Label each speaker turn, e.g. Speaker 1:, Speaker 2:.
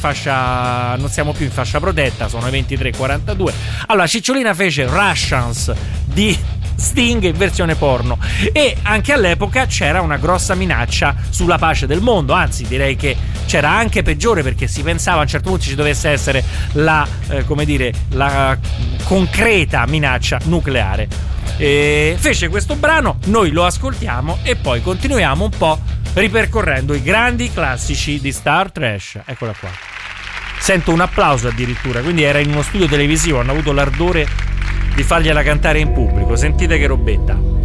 Speaker 1: non siamo più in fascia protetta, sono le 23:42. Allora Cicciolina fece Russians di Sting in versione porno, e anche all'epoca c'era una grossa minaccia sulla pace del mondo, anzi direi che c'era anche peggiore, perché si pensava a un certo punto ci dovesse essere la concreta minaccia nucleare. Fece questo brano, noi lo ascoltiamo e poi continuiamo un po' ripercorrendo i grandi classici di Star Trash. Eccola qua, sento un applauso addirittura, quindi era in uno studio televisivo, hanno avuto l'ardire di fargliela cantare in pubblico. Sentite che robetta.